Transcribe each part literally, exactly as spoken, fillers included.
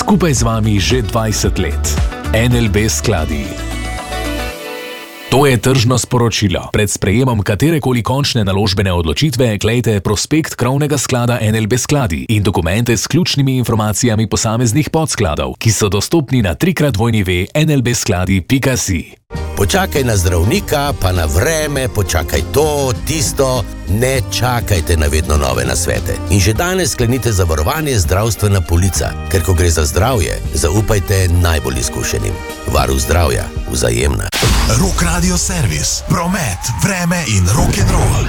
Skupaj z vami že dvajset let. N L B Skladi. To je tržno sporočilo. Pred sprejemom katerekoli končne naložbene odločitve glejte prospekt krovnega sklada N L B Skladi in dokumente s ključnimi informacijami posameznih podskladov, ki so dostopni na trikrat dvojni ve en el be skladi pika si. Počakaj na zdravnika, pa na vreme, počakaj to, tisto, ne čakajte na vedno nove nasvete. In že danes sklenite zavarovanje zdravstvena polica, ker ko gre za zdravje, zaupajte najbolj izkušenim. Varuh zdravja, Vzajemna. Rock Radio Servis, promet, vreme in rock'n'roll.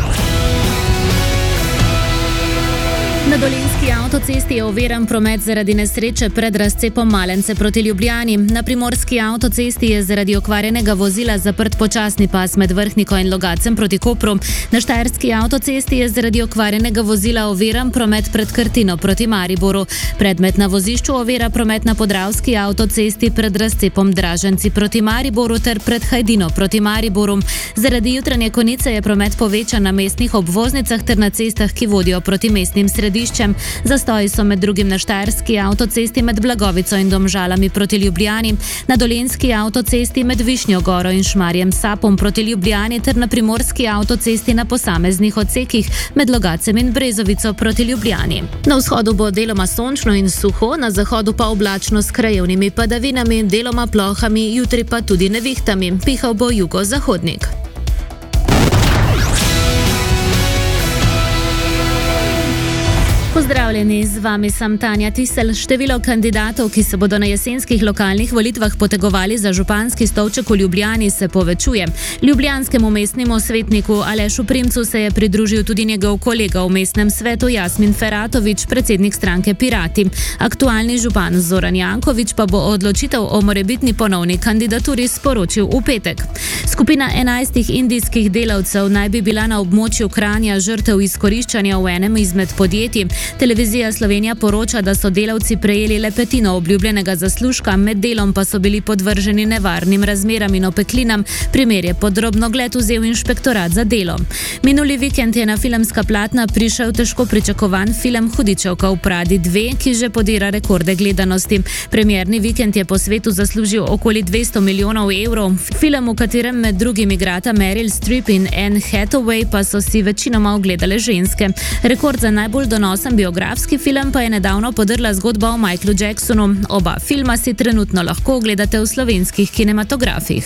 Na Dolenjski avtocesti je oviran promet zaradi nesreče pred razcepom Malence proti Ljubljani. Na Primorski avtocesti je zaradi okvarjenega vozila zaprt počasni pas med Vrhniko in Logacem proti Kopru. Na Štajerski avtocesti je zaradi okvarjenega vozila oviran promet pred Krtino proti Mariboru. Predmet na vozišču ovira promet na Podravski avtocesti pred razcepom Draženci proti Mariboru ter pred Hajdino proti Mariboru. Zaradi jutranje konice je promet povečan na mestnih obvoznicah ter na cestah, ki vodijo proti mestnim središčem. Zastoji so med drugim na Štajerski avtocesti med Blagovico in Domžalami proti Ljubljani, na Dolenjski avtocesti med Višnjo Goro in Šmarjem Sapom proti Ljubljani ter na Primorski avtocesti na posameznih odsekih med Logacem in Brezovico proti Ljubljani. Na vzhodu bo deloma sončno in suho, na zahodu pa oblačno s krajevnimi padavinami, deloma plohami, jutri pa tudi nevihtami. Pihal bo jugozahodnik. Pozdravljeni, z vami sem Tanja Tisel. Število kandidatov, ki se bodo na jesenskih lokalnih volitvah potegovali za županski stolček v Ljubljani, se povečuje. Ljubljanskemu mestnemu svetniku Alešu Primcu se je pridružil tudi njegov kolega v mestnem svetu Jasmin Feratović, predsednik stranke Pirati. Aktualni župan Zoran Janković pa bo odločitev o morebitni ponovni kandidaturi sporočil v petek. Skupina enajstih indijskih delavcev naj bi bila na območju Kranja žrtev izkoriščanja v enem izmed podjetij. Televizija Slovenija poroča, da so delavci prejeli le petino obljubljenega zaslužka, med delom pa so bili podvrženi nevarnim razmeram in opeklinam. Primer je podrobno gled vzel inšpektorat za delo. Minuli vikend je na filmska platna prišel težko pričakovan film Hudičevka v Pradi dve, ki že podira rekorde gledanosti. Premierni vikend je po svetu zaslužil okoli dvesto milijonov evrov. Film, v katerem med drugim igrata Meryl Streep in Anne Hathaway, pa so si večinoma ogledale ženske. Rekord za najbolj donosen biografski film pa je nedavno podrla zgodba o Michaelu Jacksonu. Oba filma si trenutno lahko ogledate v slovenskih kinematografih.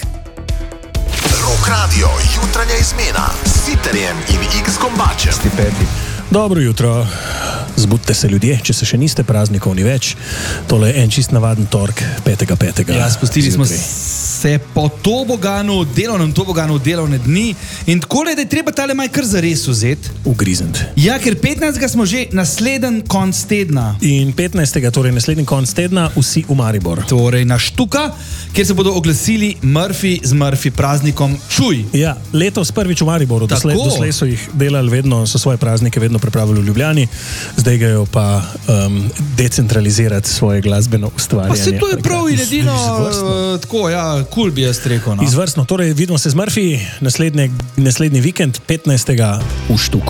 Rock Radio, jutranja izmena s Siterjem in X Kombačem. Dobro jutro. Zbudite se ljudje, če se še niste, praznikov ni več. Tole je en čist navaden tork, petega petega. Ja, spustili smo se po toboganu, delovnem toboganu, delovne dni in tako je, da je treba tale maj kar zares vzeti. Ugrizent. Ja, ker petnajstega smo že naslednji konc tedna. In petnajstega, torej naslednji konc tedna, vsi v Maribor. Torej na Štuka, kjer se bodo oglasili Murphy z Murphy praznikom Čuj. Ja, letos prvič v Mariboru. Doslej, doslej so jih delali vedno, so svoje praznike vedno pripravili v Ljubljani. Zdaj ga jo pa um, decentralizirati svoje glasbeno ustvarjanje. Pa se to je prav in edino uh, tako, ja, kul bi jaz rekel. No. Izvrstno, torej vidimo se z Murphy naslednji, naslednji vikend petnajstega v Štuku.